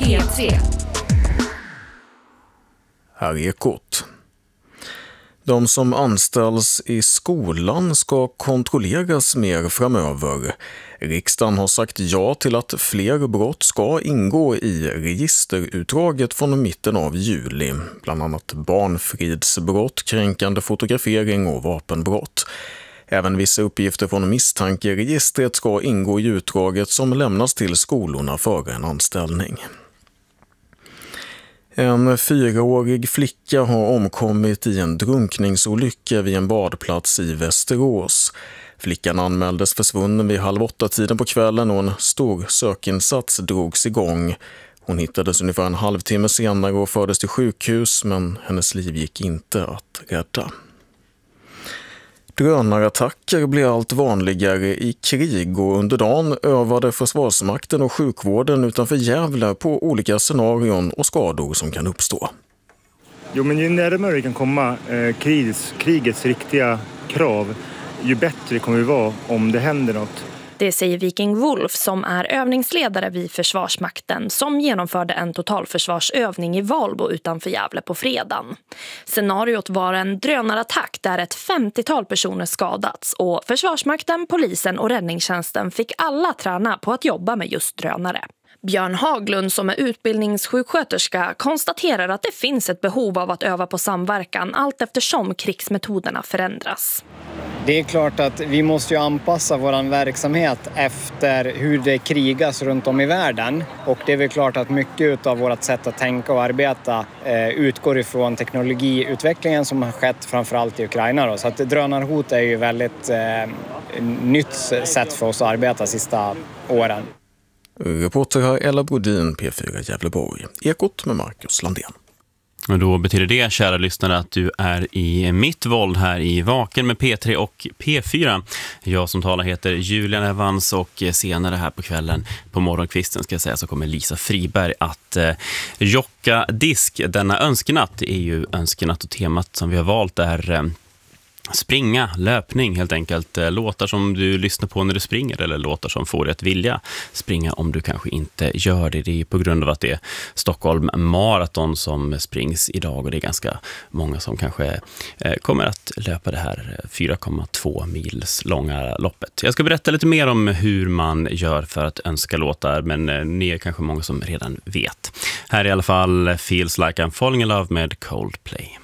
P3. Här är Ekot. De som anställs i skolan ska kontrolleras mer framöver. Riksdagen har sagt ja till att fler brott ska ingå i registerutdraget från mitten av juli. Bland annat barnfridsbrott, kränkande fotografering och vapenbrott. Även vissa uppgifter från misstankeregistret ska ingå i utdraget som lämnas till skolorna före en anställning. En 4-årig flicka har omkommit i en drunkningsolycka vid en badplats i Västerås. Flickan anmäldes försvunnen vid 7:30 på kvällen och en stor sökinsats drogs igång. Hon hittades ungefär en halvtimme senare och fördes till sjukhus, men hennes liv gick inte att rädda. Drönarattacker blir allt vanligare i krig och under dagen övade Försvarsmakten och sjukvården utanför Gävle på olika scenarion och skador som kan uppstå. Jo, men ju närmare det kan komma krigets riktiga krav, ju bättre kommer det vara om det händer något. Det säger Viking Wolf som är övningsledare vid Försvarsmakten som genomförde en totalförsvarsövning i Valbo utanför Gävle på fredagen. Scenariot var en drönarattack där ett 50-tal personer skadats och Försvarsmakten, polisen och räddningstjänsten fick alla träna på att jobba med just drönare. Björn Haglund som är utbildningssjuksköterska konstaterar att det finns ett behov av att öva på samverkan allt eftersom krigsmetoderna förändras. Det är klart att vi måste ju anpassa vår verksamhet efter hur det krigas runt om i världen. Och det är väl klart att mycket av vårt sätt att tänka och arbeta utgår ifrån teknologiutvecklingen som har skett framförallt i Ukraina. Då. Så att drönarhot är ju väldigt nytt sätt för oss att arbeta de sista åren. Reporter här Ella Brodin, P4 Gävleborg. Ekot med Marcus Landén. Och då betyder det, kära lyssnare, att du är i mitt våld här i Vaken med P3 och P4. Jag som talar heter Julian Evans och senare här på kvällen på morgonkvisten ska jag säga så kommer Lisa Friberg att jocka disk denna önskenatt. Det är ju önskenatt och temat som vi har valt är springa, löpning helt enkelt. Låtar som du lyssnar på när du springer eller låtar som får dig att vilja springa om du kanske inte gör det. Det är på grund av att det är Stockholm Marathon som springs idag och det är ganska många som kanske kommer att löpa det här 4,2 mils långa loppet. Jag ska berätta lite mer om hur man gör för att önska låtar, men ni är kanske många som redan vet. Här är i alla fall Feels Like I'm Falling in Love med Coldplay.